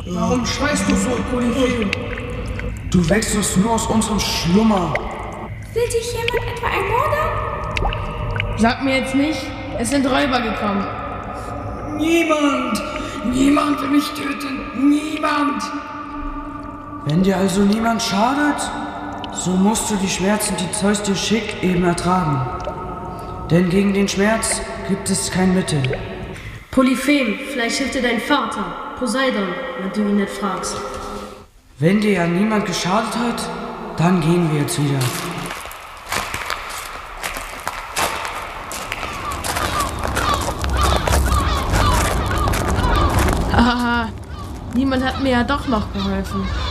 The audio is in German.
Warum schreist du so, Polyphem? Du wächst uns nur aus unserem Schlummer. Will dich jemand etwa ermorden? Sag mir jetzt nicht, es sind Räuber gekommen. Niemand will mich töten. Niemand! Wenn dir also niemand schadet, so musst du die Schmerzen, die Zeus dir schickt, eben ertragen. Denn gegen den Schmerz gibt es kein Mittel. Polyphem, vielleicht hilft dir dein Vater, Poseidon, wenn du ihn nicht fragst. Wenn dir ja niemand geschadet hat, dann gehen wir jetzt wieder. Haha, niemand hat mir ja doch noch geholfen.